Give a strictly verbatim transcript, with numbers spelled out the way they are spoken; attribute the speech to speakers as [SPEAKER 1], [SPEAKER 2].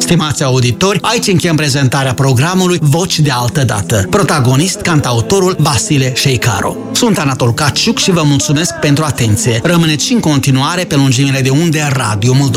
[SPEAKER 1] Stimați auditori, aici încheiem prezentarea programului Voci de altă dată. Protagonist, cantautorul Vasile Șeicaru. Sunt Anatol Caciuc și vă mulțumesc pentru atenție. Rămâneți și în continuare pe lungimile de unde Radio Moldova.